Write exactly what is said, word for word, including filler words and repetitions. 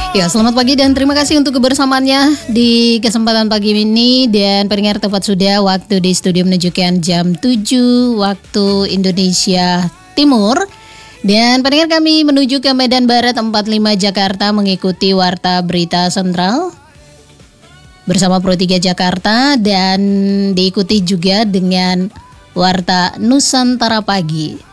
Ya, selamat pagi dan terima kasih untuk kebersamaannya di kesempatan pagi ini. Dan pendengar, tepat sudah waktu di studio menunjukkan jam tujuh waktu Indonesia Timur. Dan pendengar, kami menuju ke Medan Barat empat puluh lima Jakarta mengikuti Warta Berita Sentral bersama Pro tiga Jakarta, dan diikuti juga dengan Warta Nusantara Pagi.